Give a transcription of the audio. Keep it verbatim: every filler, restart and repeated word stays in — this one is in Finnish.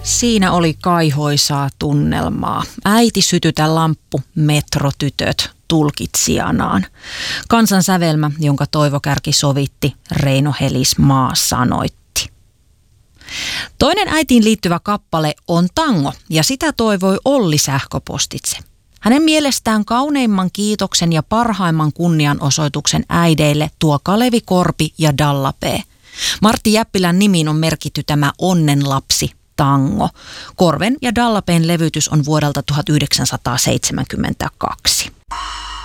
Siinä oli kaihoisaa tunnelmaa. Äiti sytytä lamppu, metrotytöt tulkitsijanaan. Kansan sävelmä, jonka Toivo Kärki sovitti, Reino Helismaa sanoitti. Toinen äitiin liittyvä kappale on tango ja sitä toivoi Olli sähköpostitse. Hänen mielestään kauneimman kiitoksen ja parhaimman kunnianosoituksen äideille tuo Kalevi Korpi ja Dalla P. Martti Jäppilän nimiin on merkitty tämä onnenlapsi tango. Korven ja Dalla P:n levytys on vuodelta tuhatyhdeksänsataaseitsemänkymmentäkaksi.